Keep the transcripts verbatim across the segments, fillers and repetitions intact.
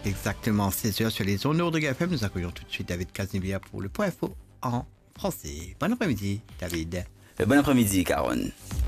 Exactement, seize heures sur les ondes de G F M. Nous accueillons tout de suite David Casimir pour le point info en français. Bon après-midi, David. Bon après-midi, Caron.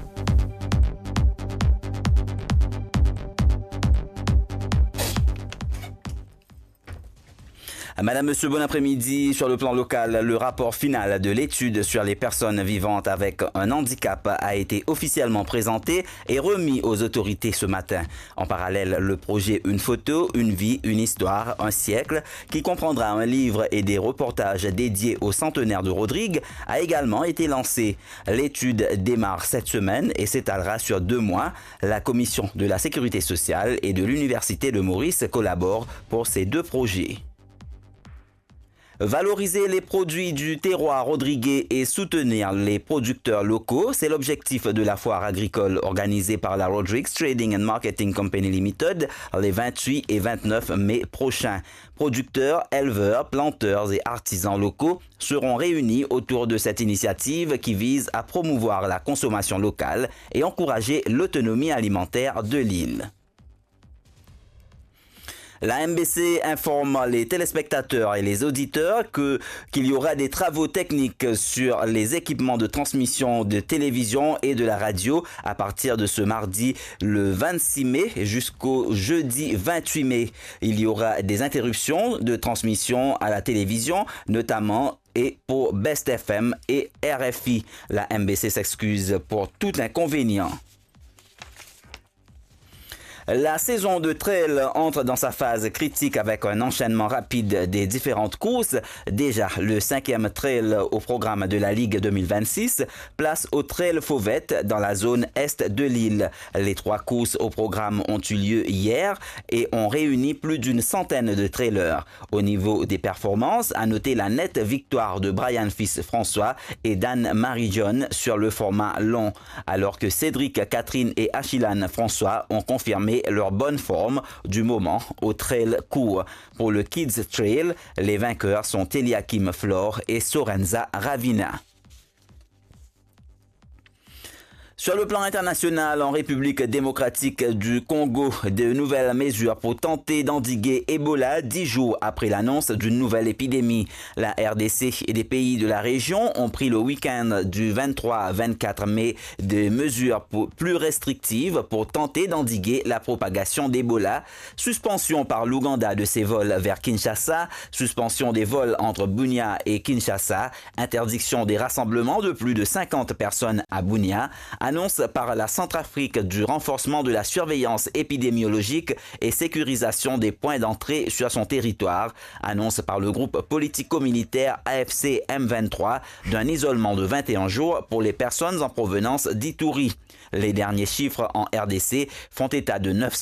Madame, Monsieur, bon après-midi. Sur le plan local, le rapport final de l'étude sur les personnes vivantes avec un handicap a été officiellement présenté et remis aux autorités ce matin. En parallèle, le projet Une photo, une vie, une histoire, un siècle, qui comprendra un livre et des reportages dédiés au centenaire de Rodrigue, a également été lancé. L'étude démarre cette semaine et s'étalera sur deux mois. La Commission de la Sécurité sociale et de l'Université de Maurice collaborent pour ces deux projets. Valoriser les produits du terroir rodriguais et soutenir les producteurs locaux, c'est l'objectif de la foire agricole organisée par la Rodrigues Trading and Marketing Company Limited les vingt-huit et vingt-neuf mai prochains. Producteurs, éleveurs, planteurs et artisans locaux seront réunis autour de cette initiative qui vise à promouvoir la consommation locale et encourager l'autonomie alimentaire de l'île. La M B C informe les téléspectateurs et les auditeurs que qu'il y aura des travaux techniques sur les équipements de transmission de télévision et de la radio à partir de ce mardi le vingt-six mai jusqu'au jeudi vingt-huit mai. Il y aura des interruptions de transmission à la télévision, notamment et pour Best F M et R F I. La M B C s'excuse pour tout inconvénient. La saison de trail entre dans sa phase critique avec un enchaînement rapide des différentes courses. Déjà, le cinquième trail au programme de la Ligue deux mille vingt-six, place au trail Fauvette dans la zone est de l'île. Les trois courses au programme ont eu lieu hier et ont réuni plus d'une centaine de trailers. Au niveau des performances, à noter la nette victoire de Brian Fils François et d'Anne-Marie John sur le format long, alors que Cédric, Catherine et Achillane François ont confirmé leur bonne forme du moment au trail court. Pour le Kids Trail, les vainqueurs sont Eliakim Flore et Sorenza Ravina. Sur le plan international, en République démocratique du Congo, de nouvelles mesures pour tenter d'endiguer Ebola dix jours après l'annonce d'une nouvelle épidémie. La R D C et des pays de la région ont pris le week-end du vingt-trois vingt-quatre mai des mesures pour, plus restrictives pour tenter d'endiguer la propagation d'Ebola. Suspension par l'Ouganda de ses vols vers Kinshasa, suspension des vols entre Bunia et Kinshasa, interdiction des rassemblements de plus de cinquante personnes à Bunia, annonce par la Centrafrique du renforcement de la surveillance épidémiologique et sécurisation des points d'entrée sur son territoire, annonce par le groupe politico-militaire A F C M vingt-trois d'un isolement de vingt et un jours pour les personnes en provenance d'Ituri. Les derniers chiffres en R D C font état de neuf